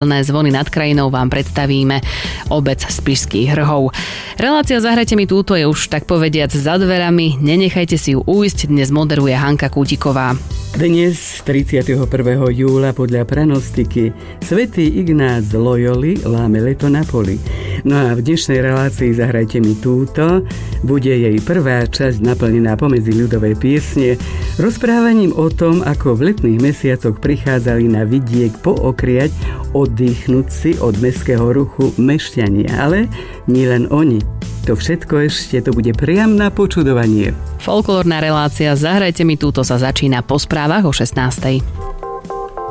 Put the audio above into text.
hlavné zvony nad krajinou vám predstavíme obec Spišských Hrhov. Relácia Zahrajte mi túto je už tak povediac za dverami, nenechajte si ju ujsť, dnes moderuje Hanka Kútiková. Dnes, 31. júla, podľa pranostiky, svätý Ignác z Loyoli láme leto na poli. No a v dnešnej relácii Zahrajte mi túto bude jej prvá časť naplnená pomedzi ľudové piesne rozprávaním o tom, ako v letných mesiacoch prichádzali na vidiek pookriať, oddychnúť si od mestského ruchu mešťania. Ale nielen oni. To všetko ešte to bude priam na počudovanie. Folklórna relácia Zahrajte mi túto sa začína po správach o 16:00.